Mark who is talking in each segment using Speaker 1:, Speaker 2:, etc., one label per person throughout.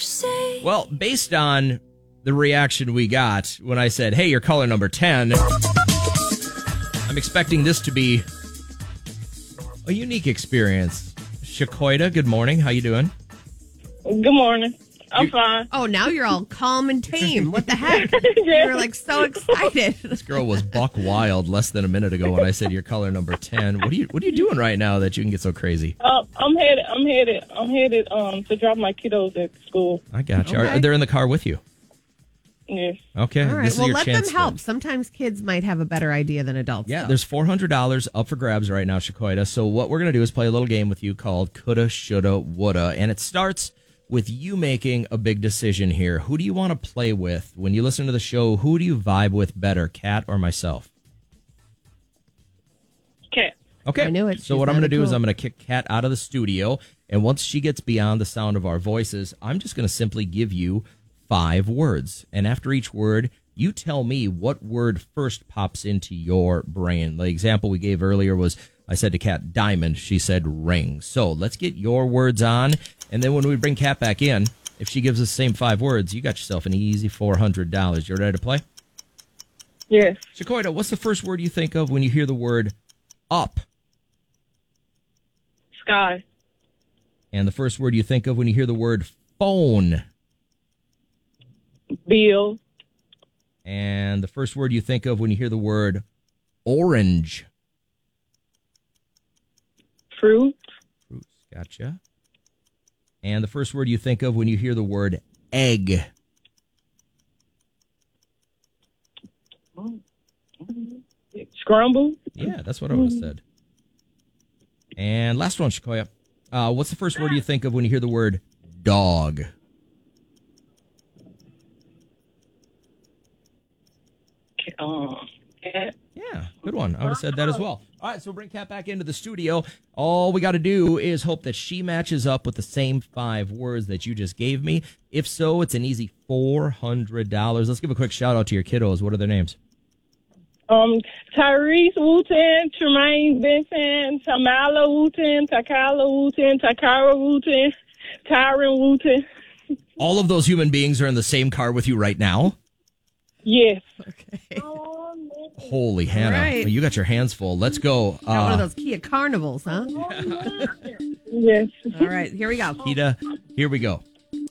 Speaker 1: Well, based on the reaction we got when I said, hey, you're caller number 10, I'm expecting this to be a unique experience. Shakoida, good morning. How you doing?
Speaker 2: Good morning. I'm fine.
Speaker 3: Oh, now you're all calm and tame. What the heck? You're like so excited.
Speaker 1: This girl was buck wild less than a minute ago when I said you're caller number 10. What are you doing right now that you can get so crazy?
Speaker 2: I'm headed to drop my kiddos at school.
Speaker 1: I got you.
Speaker 3: Okay.
Speaker 1: Are they in the car with you?
Speaker 2: Yes.
Speaker 1: Okay.
Speaker 3: All right.
Speaker 1: This is
Speaker 3: Well,
Speaker 1: your
Speaker 3: let
Speaker 1: chance
Speaker 3: them help.
Speaker 1: then.
Speaker 3: Sometimes kids might have a better idea than adults.
Speaker 1: Yeah,
Speaker 3: though.
Speaker 1: there's $400 up for grabs right now, Shakoida. So what we're going to do is play a little game with you called Coulda, Shoulda, Woulda. And it starts with you making a big decision here. Who do you want to play with? When you listen to the show, who do you vibe with better, Kat or myself?
Speaker 2: Cat.
Speaker 1: Okay.
Speaker 3: I knew it.
Speaker 1: So
Speaker 3: She's
Speaker 1: what I'm going to do is
Speaker 3: cool.
Speaker 1: I'm going to kick Kat out of the studio. And once she gets beyond the sound of our voices, I'm just going to simply give you 5 words. And after each word, you tell me what word first pops into your brain. The example we gave earlier was, I said to Kat, diamond. She said ring. So let's get your words on. And then when we bring Kat back in, if she gives us the same 5 words, you got yourself an easy $400. You ready to play?
Speaker 2: Yes.
Speaker 1: Shakoida, what's the first word you think of when you hear the word up?
Speaker 2: Sky.
Speaker 1: And the first word you think of when you hear the word phone?
Speaker 2: Bill.
Speaker 1: And the first word you think of when you hear the word orange?
Speaker 2: Fruit.
Speaker 1: Fruits, gotcha. And the first word you think of when you hear the word egg?
Speaker 2: Scramble.
Speaker 1: Yeah, that's what I would have said. And last one, Shakoya. What's the first word you think of when you hear the word dog?
Speaker 2: Cat.
Speaker 1: Yeah, good one. I would have said that as well. All right, so we'll bring Kat back into the studio. All we got to do is hope that she matches up with the same 5 words that you just gave me. If so, it's an easy $400. Let's give a quick shout out to your kiddos. What are their names?
Speaker 2: Tyrese Wooten, Tremaine Benson, Tamala Wooten, Takala Wooten, Takara Wooten, Tyron Wooten.
Speaker 1: All of those human beings are in the same car with you right now?
Speaker 2: Yes.
Speaker 3: Okay.
Speaker 1: Holy Hannah.
Speaker 3: right.
Speaker 1: Well, you got your hands full. Let's go.
Speaker 3: Got one of those Kia Carnivals, huh?
Speaker 2: Yes.
Speaker 3: All right, here we go.
Speaker 1: Kita, here we go.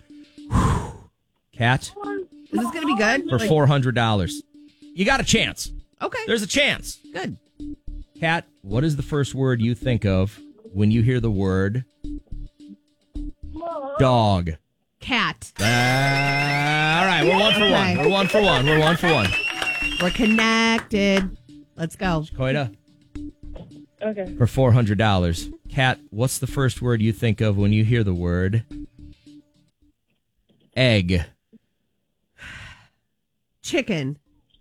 Speaker 1: Kat,
Speaker 3: Is this going to be good?
Speaker 1: for $400. You got a chance.
Speaker 3: Okay,
Speaker 1: There's a chance.
Speaker 3: good.
Speaker 1: Kat, what is the first word you think of when you hear the word dog?
Speaker 3: Cat.
Speaker 1: All right, we're 1 for 1.
Speaker 3: Okay.
Speaker 1: We're 1 for 1. We're 1 for 1.
Speaker 3: We're connected. Let's go.
Speaker 1: Koida,
Speaker 2: Okay.
Speaker 1: for $400. Kat, what's the first word you think of when you hear the word egg?
Speaker 3: Chicken.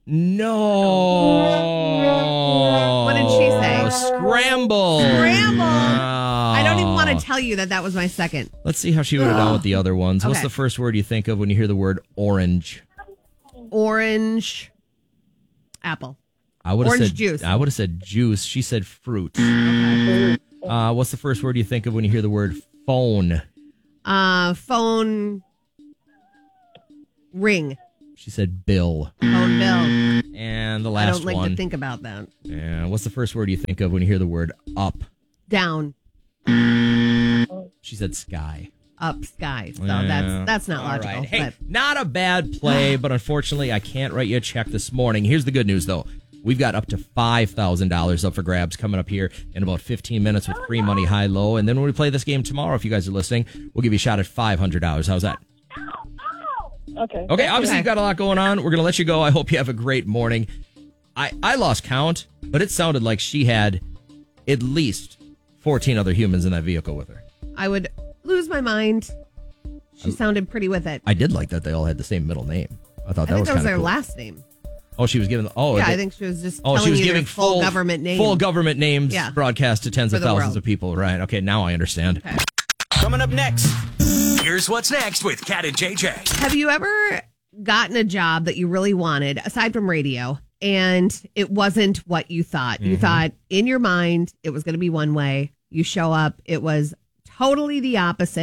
Speaker 1: No.
Speaker 3: What did she say?
Speaker 1: Scramble.
Speaker 3: Scramble.
Speaker 1: Oh.
Speaker 3: I don't even want to tell you that was my second.
Speaker 1: Let's see how she would have done with the other ones. What's
Speaker 3: Okay.
Speaker 1: the first word you think of when you hear the word orange?
Speaker 3: Orange. Apple.
Speaker 1: I would have
Speaker 3: Orange
Speaker 1: said
Speaker 3: juice.
Speaker 1: I would have said juice. She said fruit.
Speaker 3: Okay.
Speaker 1: What's the first word you think of when you hear the word phone?
Speaker 3: Phone. Ring.
Speaker 1: She said bill.
Speaker 3: Phone bill.
Speaker 1: And the
Speaker 3: I
Speaker 1: last
Speaker 3: don't like
Speaker 1: one.
Speaker 3: to think about that.
Speaker 1: Yeah. What's the first word you think of when you hear the word up?
Speaker 3: Down.
Speaker 1: She said sky.
Speaker 3: Up sky. So
Speaker 1: Yeah.
Speaker 3: that's not
Speaker 1: All
Speaker 3: logical.
Speaker 1: right. Hey,
Speaker 3: But
Speaker 1: not a bad play, but unfortunately, I can't write you a check this morning. Here's the good news, though. We've got up to $5,000 up for grabs coming up here in about 15 minutes with free money high-low. And then when we play this game tomorrow, if you guys are listening, we'll give you a shot at $500. How's that?
Speaker 2: Okay.
Speaker 1: Okay, obviously
Speaker 3: Okay.
Speaker 1: you've got a lot going on. We're going to let you go. I hope you have a great morning. I lost count, but it sounded like she had at least 14 other humans in that vehicle with her.
Speaker 3: I would lose my mind. She sounded pretty with it.
Speaker 1: I did like that they all had the same middle name. I thought
Speaker 3: I
Speaker 1: that
Speaker 3: think
Speaker 1: was
Speaker 3: that
Speaker 1: kind
Speaker 3: was
Speaker 1: of
Speaker 3: their
Speaker 1: cool.
Speaker 3: last name.
Speaker 1: Oh, she was giving. Oh,
Speaker 3: Yeah,
Speaker 1: they-
Speaker 3: I think she was just
Speaker 1: Oh,
Speaker 3: telling
Speaker 1: she was
Speaker 3: you
Speaker 1: giving
Speaker 3: their full government name.
Speaker 1: Full government names
Speaker 3: Yeah.
Speaker 1: broadcast to tens
Speaker 3: For
Speaker 1: of
Speaker 3: the
Speaker 1: thousands
Speaker 3: world.
Speaker 1: of people. Right. Okay, now I understand.
Speaker 3: Okay.
Speaker 4: Coming up next, here's what's next with Kat and JJ.
Speaker 3: Have you ever gotten a job that you really wanted, aside from radio, and it wasn't what you thought? You thought in your mind it was going to be one way. You show up, it was totally the opposite.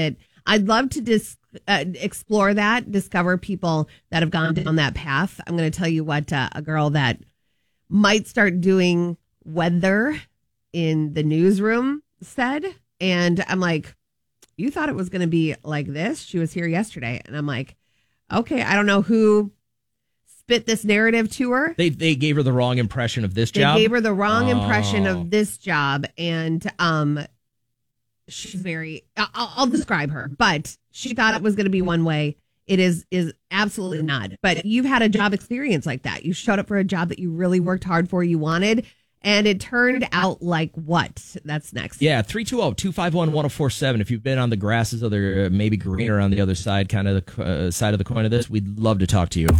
Speaker 3: I'd love to explore that, discover people that have gone down that path. I'm going to tell you what a girl that might start doing weather in the newsroom said. And I'm like, you thought it was going to be like this? She was here yesterday. And I'm like, okay, I don't know who spit this narrative to her.
Speaker 1: They gave her the wrong impression of this job?
Speaker 3: They gave her the wrong impression of this job. And she's very, I'll describe her, but she thought it was going to be one way. It is absolutely not. But you've had a job experience like that. You showed up for a job that you really worked hard for, you wanted, and it turned out like what? That's next.
Speaker 1: Yeah, 320-251-1047. If you've been on the grasses, other maybe greener on the other side, kind of the side of the coin of this, we'd love to talk to you.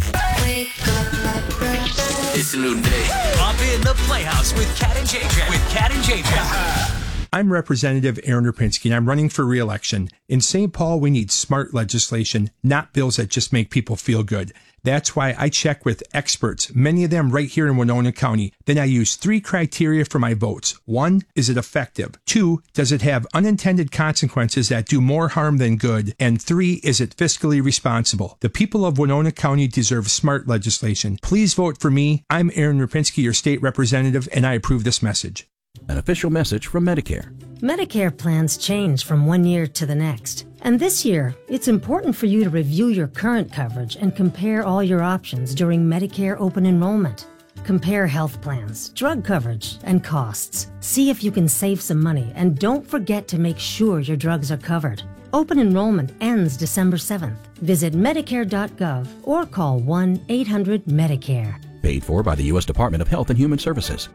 Speaker 4: It's a new day. Hop in the Playhouse with Cat and JJ.
Speaker 5: I'm Representative Aaron Rapinski, and I'm running for re-election. In St. Paul, we need smart legislation, not bills that just make people feel good. That's why I check with experts, many of them right here in Winona County. Then I use 3 criteria for my votes. 1, is it effective? 2, does it have unintended consequences that do more harm than good? And 3, is it fiscally responsible? The people of Winona County deserve smart legislation. Please vote for me. I'm Aaron Rapinski, your state representative, and I approve this message.
Speaker 6: An official message from Medicare.
Speaker 7: Medicare plans change from one year to the next. And this year, it's important for you to review your current coverage and compare all your options during Medicare open enrollment. Compare health plans, drug coverage, and costs. See if you can save some money, and don't forget to make sure your drugs are covered. Open enrollment ends December 7th. Visit Medicare.gov or call 1-800-MEDICARE.
Speaker 6: Paid for by the U.S. Department of Health and Human Services.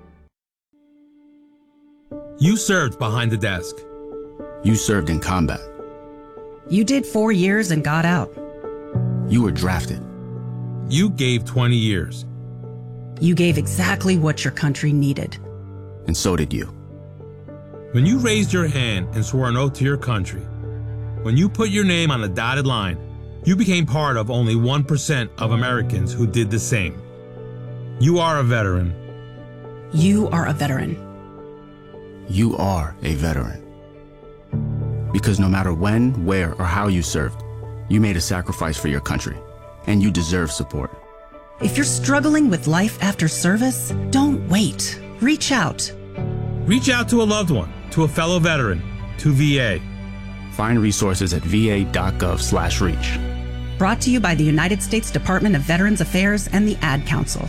Speaker 8: You served behind the desk.
Speaker 9: You served in combat.
Speaker 10: You did 4 years and got out.
Speaker 9: You were drafted.
Speaker 8: You gave 20 years.
Speaker 10: You gave exactly what your country needed.
Speaker 9: And so did you.
Speaker 8: When you raised your hand and swore an oath to your country, when you put your name on a dotted line, you became part of only 1% of Americans who did the same. You are a veteran.
Speaker 10: You are a veteran.
Speaker 9: You are a veteran. Because no matter when, where, or how you served, you made a sacrifice for your country, and you deserve support.
Speaker 10: If you're struggling with life after service, don't wait. Reach out.
Speaker 8: Reach out to a loved one, to a fellow veteran, to VA.
Speaker 9: Find resources at va.gov/reach.
Speaker 10: Brought to you by the United States Department of Veterans Affairs and the Ad Council.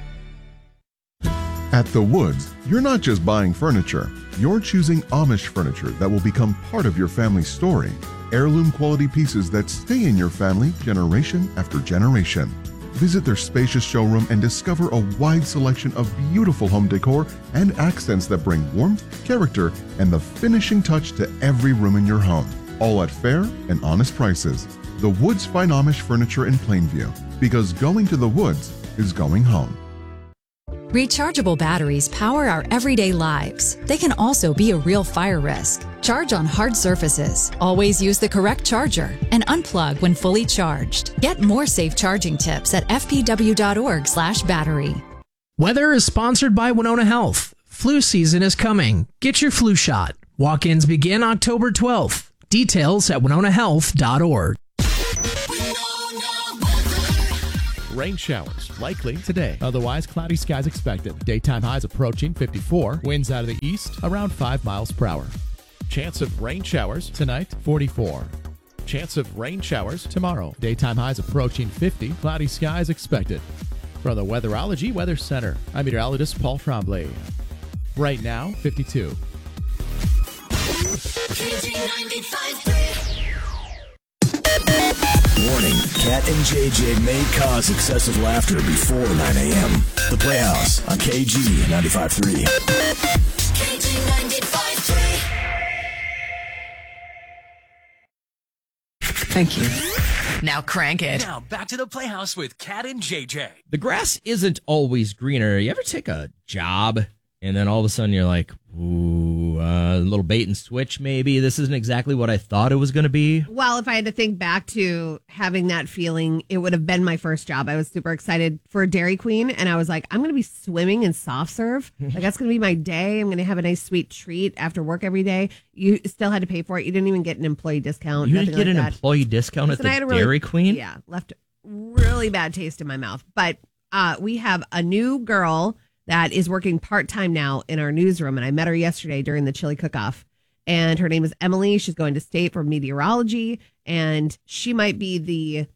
Speaker 11: At The Woods, you're not just buying furniture, you're choosing Amish furniture that will become part of your family's story. Heirloom quality pieces that stay in your family generation after generation. Visit their spacious showroom and discover a wide selection of beautiful home decor and accents that bring warmth, character, and the finishing touch to every room in your home. All at fair and honest prices. The Woods find Amish furniture in Plainview, because going to The Woods is going home.
Speaker 12: Rechargeable batteries power our everyday lives. They can also be a real fire risk. Charge on hard surfaces. Always use the correct charger and unplug when fully charged. Get more safe charging tips at fpw.org/battery.
Speaker 13: Weather is sponsored by Winona Health. Flu season is coming. Get your flu shot. Walk-ins begin October 12th. Details at winonahealth.org.
Speaker 14: Rain showers likely today. Otherwise, cloudy skies expected. Daytime highs approaching 54. Winds out of the east around 5 miles per hour. Chance of rain showers tonight, 44. Chance of rain showers tomorrow. Daytime highs approaching 50. Cloudy skies expected. From the Weatherology Weather Center, I'm meteorologist Paul Tremblay. Right now, 52.
Speaker 4: Warning, Cat and JJ may cause excessive laughter before 9 a.m. The Playhouse on KG 95.3. KG 95.3.
Speaker 10: Thank you.
Speaker 4: Now crank it. Now back to the Playhouse with Cat and JJ.
Speaker 1: The grass isn't always greener. You ever take a job and then all of a sudden you're like, ooh, a little bait and switch maybe. This isn't exactly what I thought it was going to be.
Speaker 3: Well, if I had to think back to having that feeling, it would have been my first job. I was super excited for Dairy Queen, and I was like, I'm going to be swimming in soft serve. Like, that's going to be my day. I'm going to have a nice sweet treat after work every day. You still had to pay for it. You didn't even get an employee discount.
Speaker 1: You didn't get an employee discount at the Dairy Queen?
Speaker 3: Yeah, left really bad taste in my mouth. But we have a new girl that is working part-time now in our newsroom, and I met her yesterday during the chili cook-off, and her name is Emily. She's going to state for meteorology, and she might be the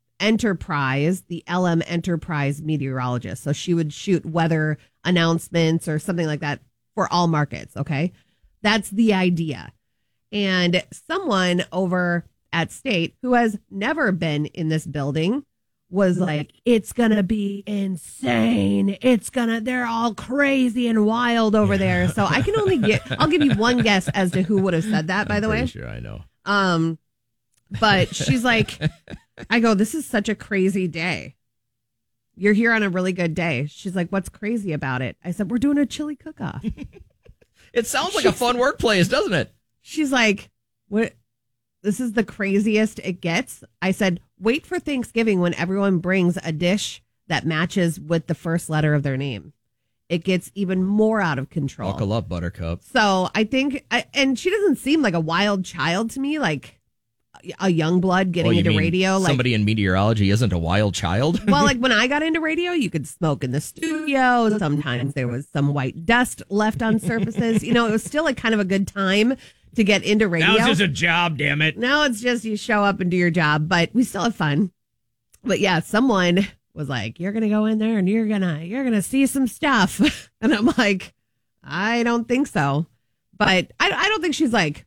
Speaker 3: LM Enterprise meteorologist. So she would shoot weather announcements or something like that for all markets, okay? That's the idea. And someone over at State who has never been in this building was like, it's gonna be insane. They're all crazy and wild over there. So I can only I'll give you one guess as to who would have said that, by the way.
Speaker 1: Sure, I know.
Speaker 3: But she's like, I go, this is such a crazy day. You're here on a really good day. She's like, what's crazy about it? I said, we're doing a chili cook-off.
Speaker 1: It sounds like a fun workplace, doesn't it?
Speaker 3: She's like, what? This is the craziest it gets. I said, wait for Thanksgiving when everyone brings a dish that matches with the first letter of their name. It gets even more out of control.
Speaker 1: Buckle up, Buttercup.
Speaker 3: So I think, and she doesn't seem like a wild child to me, like a young blood getting into radio. Like
Speaker 1: somebody in meteorology isn't a wild child?
Speaker 3: Well, like when I got into radio, you could smoke in the studio. Sometimes there was some white dust left on surfaces. You know, it was still like kind of a good time to get into radio.
Speaker 1: Now it's just a job, damn it.
Speaker 3: Now it's just you show up and do your job, but we still have fun. But yeah, someone was like, you're going to go in there and you're going to see some stuff. And I'm like, I don't think so. But I don't think she's like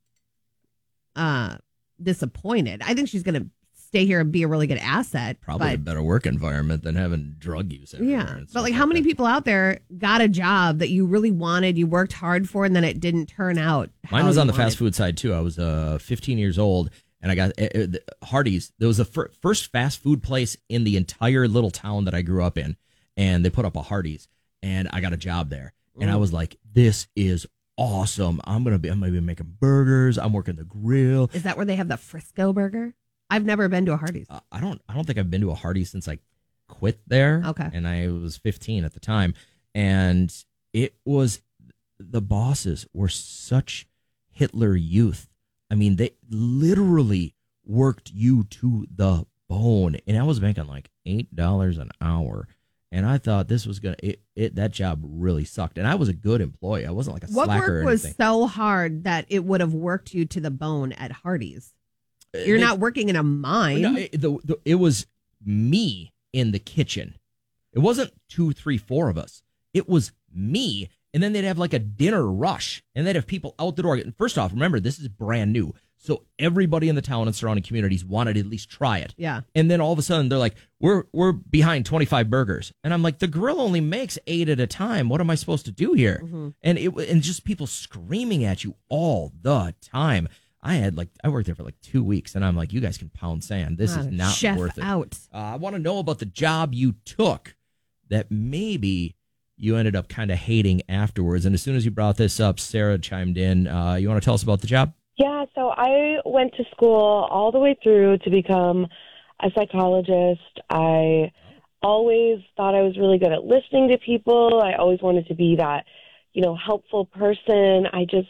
Speaker 3: disappointed. I think she's going to stay here and be a really good asset.
Speaker 1: Probably a better work environment than having drug use everywhere.
Speaker 3: Yeah. But like how many people out there got a job that you really wanted, you worked hard for, and then it didn't turn out?
Speaker 1: Mine was on the fast food side too. I was 15 years old and I got Hardee's. There was the first fast food place in the entire little town that I grew up in. And they put up a Hardee's and I got a job there. And I was like, this is awesome. I'm gonna be making burgers. I'm working the grill.
Speaker 3: Is that where they have the Frisco burger? I've never been to a Hardee's.
Speaker 1: I don't think I've been to a Hardee's since I quit there.
Speaker 3: Okay.
Speaker 1: And I was 15 at the time. And it was, the bosses were such Hitler youth. I mean, they literally worked you to the bone. And I was making like $8 an hour. And I thought this was that job really sucked. And I was a good employee. I wasn't like a slacker or anything.
Speaker 3: What work was so hard that it would have worked you to the bone at Hardee's? You're not working in a mine.
Speaker 1: No, it was me in the kitchen. It wasn't 2, 3, 4 of us. It was me. And then they'd have like a dinner rush. And they'd have people out the door. And first off, remember, this is brand new. So everybody in the town and surrounding communities wanted to at least try it.
Speaker 3: Yeah.
Speaker 1: And then all of a sudden they're like, we're behind 25 burgers. And I'm like, the grill only makes 8 at a time. What am I supposed to do here?
Speaker 3: Mm-hmm.
Speaker 1: And just people screaming at you all the time. I worked there for like 2 weeks, and I'm like, you guys can pound sand. This is not
Speaker 3: chef
Speaker 1: worth it.
Speaker 3: Out.
Speaker 1: I want to know about the job you took that maybe you ended up kind of hating afterwards. And as soon as you brought this up, Sarah chimed in. You want to tell us about the job?
Speaker 15: Yeah, so I went to school all the way through to become a psychologist. I always thought I was really good at listening to people. I always wanted to be that, helpful person. I just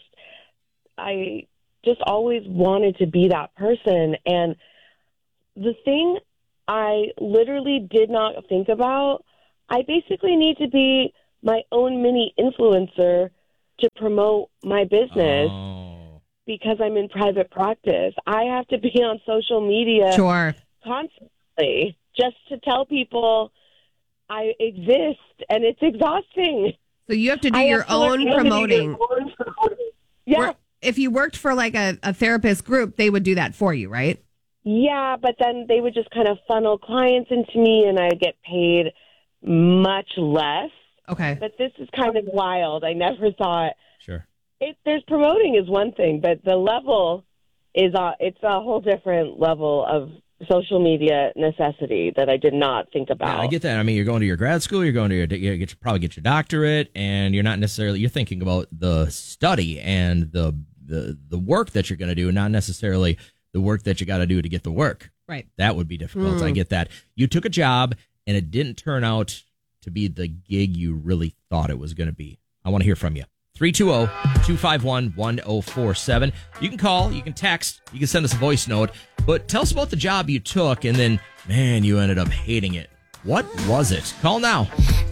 Speaker 15: always wanted to be that person. And the thing I literally did not think about, I basically need to be my own mini influencer to promote my business because I'm in private practice. I have to be on social media constantly just to tell people I exist, and it's exhausting.
Speaker 3: So you have to do your own promoting.
Speaker 15: Yeah.
Speaker 3: If you worked for like a therapist group, they would do that for you, right?
Speaker 15: Yeah, but then they would just kind of funnel clients into me and I'd get paid much less.
Speaker 3: Okay.
Speaker 15: But this is kind of wild. I never thought.
Speaker 1: Sure.
Speaker 15: There's promoting is one thing, but the level is it's a whole different level of social media necessity that I did not think about.
Speaker 1: Yeah, I get that. I mean, you're going to your grad school, you're going to probably get your doctorate, and you're not necessarily, you're thinking about the study and the work that you're going to do, not necessarily the work that you got to do to get the work.
Speaker 3: Right.
Speaker 1: That would be difficult. I get that. You took a job and it didn't turn out to be the gig you really thought it was going to be. I want to hear from you. 320-251-1047. You can call, you can text, you can send us a voice note, but tell us about the job you took and then, man, you ended up hating it. What was it? Call now.